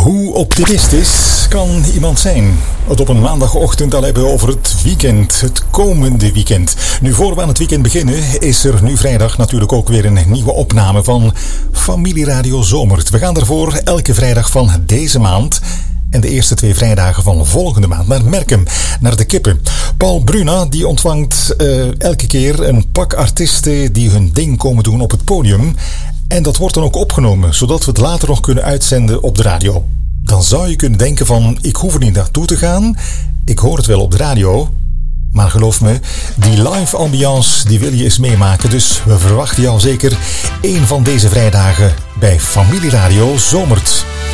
Hoe optimistisch kan iemand zijn? Het op een maandagochtend al hebben over het weekend, het komende weekend. Nu, voor we aan het weekend beginnen, is er nu vrijdag natuurlijk ook weer een nieuwe opname van Familieradio Zomert. We gaan daarvoor elke vrijdag van deze maand en de eerste 2 vrijdagen van volgende maand naar Merkem, naar de Kippen. Paul Bruna die ontvangt elke keer een pak artiesten die hun ding komen doen op het podium. En dat wordt dan ook opgenomen, zodat we het later nog kunnen uitzenden op de radio. Dan zou je kunnen denken van, ik hoef er niet naartoe te gaan. Ik hoor het wel op de radio. Maar geloof me, die live ambiance, die wil je eens meemaken. Dus we verwachten jou zeker één van deze vrijdagen bij Familieradio Zomert.